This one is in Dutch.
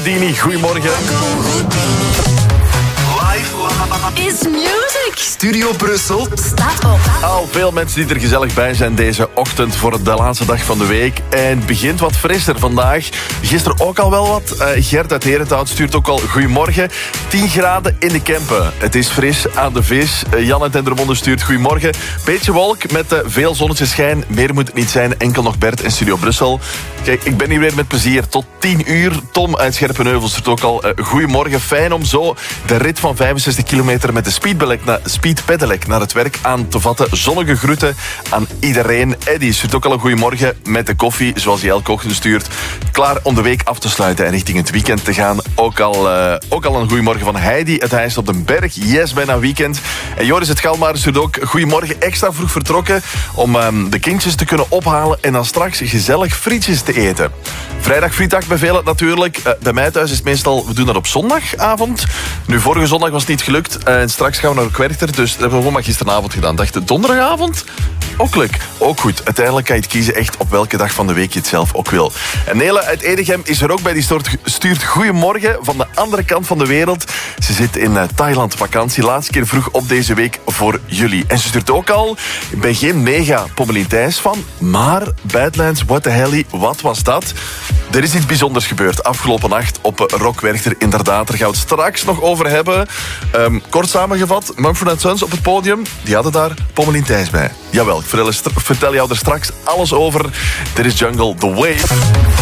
Houdini, goedemorgen. Is music. Studio Brussel Staat op. Al veel mensen die er gezellig bij zijn deze ochtend voor de laatste dag van de week. En het begint wat frisser vandaag. Gisteren ook al wel wat. Gert uit Herenthout stuurt ook al goedemorgen. 10 graden in de Kempen. Het is fris aan de vis. Jan uit Dendermonde stuurt goedemorgen. Beetje wolk met veel zonneschijn. Meer moet het niet zijn. Enkel nog Bert in Studio Brussel. Kijk, ik ben hier weer met plezier. Tot 10 uur. Tom uit Scherpenheuvel stuurt ook al goedemorgen. Fijn om zo de rit van 65 kilometer met de speedpedelec naar het werk aan te vatten. Zonnige groeten aan iedereen. Eddie stuurt ook al een goedemorgen met de koffie, zoals hij elke ochtend stuurt. Klaar om de week af te sluiten en richting het weekend te gaan. Ook al een goedemorgen van Heidi uit Heijst op den Berg. Yes, bijna weekend. En Joris het Galmaar stuurt ook goedemorgen, extra vroeg vertrokken om de kindjes te kunnen ophalen en dan straks gezellig frietjes te eten. Vrijdag frietdag bij velen natuurlijk. Bij mij thuis is het meestal, we doen dat op zondagavond. Nu, vorige zondag was het niet gelukt. En straks gaan we naar Kwerchter, dus dat hebben we gewoon maar gisteravond gedaan. Dacht je, donderdagavond? Ook leuk. Ook goed. Uiteindelijk kan je het kiezen echt op welke dag van de week je het zelf ook wil. En Nele uit Edegem is er ook bij. Die stuurt goedemorgen van de andere kant van de wereld. Ze zit in Thailand vakantie. Laatste keer vroeg op deze week voor jullie. En ze stuurt ook al, ik ben geen mega Pommelien Thijs van, maar Badlands, what the hell, wat was dat? Er is iets bijzonders gebeurd afgelopen nacht op Rock Werchter. Inderdaad, daar gaan we het straks nog over hebben. Kort samengevat, Mumford & Sons op het podium, die hadden daar Pommelien Thijs bij. Jawel, ik vertel jou er straks alles over. Dit is Jungle, The Wave.